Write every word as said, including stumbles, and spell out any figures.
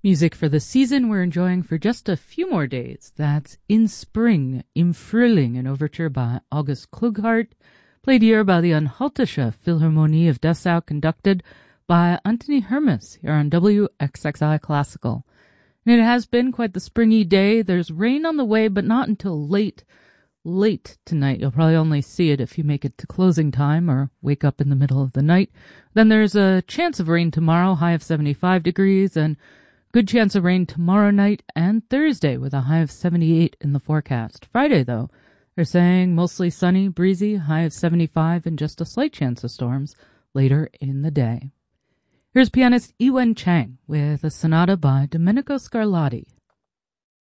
Music for the season we're enjoying for just a few more days. That's In Spring, Im Frühling, an overture by August Klughart, played here by the Unhaltische Philharmonie of Dessau, conducted by Anthony Hermes here on W X X I Classical. And it has been quite the springy day. There's rain on the way, but not until late, late tonight. You'll probably only see it if you make it to closing time or wake up in the middle of the night. Then there's a chance of rain tomorrow, high of seventy-five degrees, and good chance of rain tomorrow night and Thursday with a high of seventy-eight in the forecast. Friday, though, they're saying mostly sunny, breezy, high of seventy-five, and just a slight chance of storms later in the day. Here's pianist Yiwen Chang with a sonata by Domenico Scarlatti.